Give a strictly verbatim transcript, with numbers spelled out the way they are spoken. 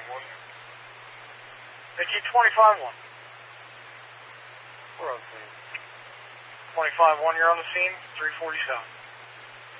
one. Mickey, twenty-five one. We're on scene. twenty-five one, you're on the scene, three forty-seven.